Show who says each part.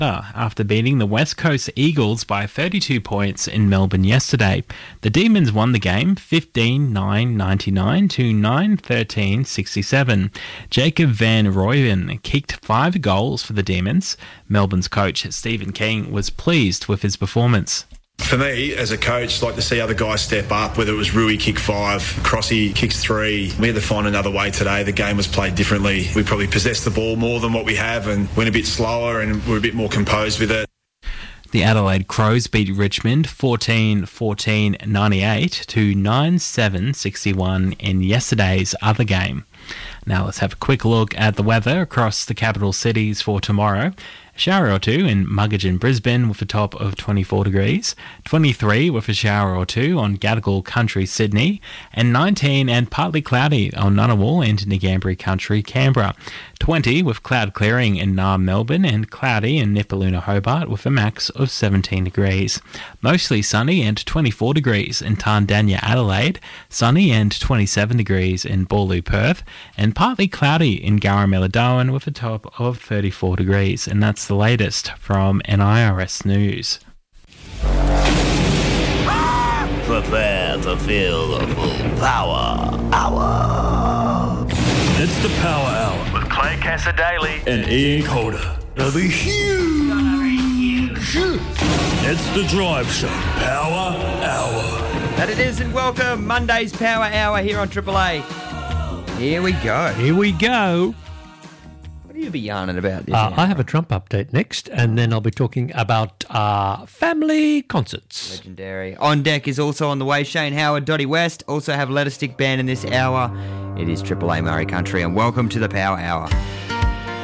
Speaker 1: after beating the West Coast Eagles by 32 points in Melbourne yesterday. The Demons won the game 15-9-99 to 9-13-67. Jacob van Rooyen kicked 5 goals for the Demons. Melbourne's coach Stephen King was pleased with his performance.
Speaker 2: For me, as a coach, like to see other guys step up, whether it was Rui kick 5, Crossy kicks 3. We had to find another way today. The game was played differently. We probably possessed the ball more than what we have and went a bit slower and were a bit more composed with it.
Speaker 1: The Adelaide Crows beat Richmond 14-98 to 9-7-61 in yesterday's other game. Now let's have a quick look at the weather across the capital cities for tomorrow. A shower or two in Muggeridge, Brisbane with a top of 24 degrees, 23 with a shower or two on Gadigal Country, Sydney, and 19 and partly cloudy on Ngunnawal and Ngambri Country, Canberra. 20 with cloud clearing in Naarm, Melbourne, and cloudy in Nipaluna, Hobart with a max of 17 degrees. Mostly sunny and 24 degrees in Tandanya, Adelaide, sunny and 27 degrees in Boorloo, Perth, and partly cloudy in Garamella, Darwin with a top of 34 degrees. And that's the latest from NIRS News.
Speaker 3: Prepare to feel the full power hour.
Speaker 4: It's the Power Hour
Speaker 3: With Clay Cassadaly
Speaker 4: and Ian Calder.
Speaker 3: It'll be huge.
Speaker 4: It's the Drive Show Power Hour.
Speaker 5: That it is, and welcome Monday's Power Hour here on Triple A. Here we go.
Speaker 1: Here we go.
Speaker 5: What do you be yarning about this?
Speaker 6: I have a Trump update next, and then I'll be talking about family concerts.
Speaker 5: Legendary. On deck is also on the way. Shane Howard, Dottie West. Also have Letter Stick Band in this hour. It is Triple A Murray Country, and welcome to the Power Hour.